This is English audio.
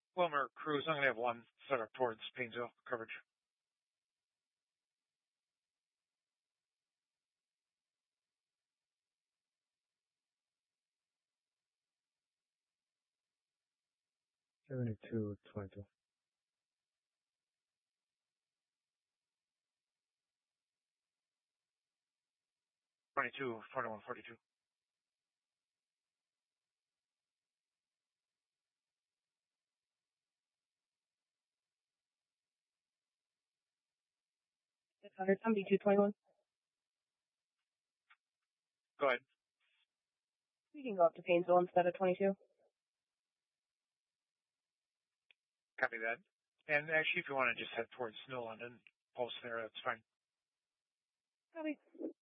Wilmer Cruz, I'm going to have one set up towards Paynesville coverage. $72.22. 22, 21, 42. $672.21. Go ahead. We can go up to Paynesville instead of 22. Copy that. And actually, if you want to just head towards New London, post there, that's fine. Copy.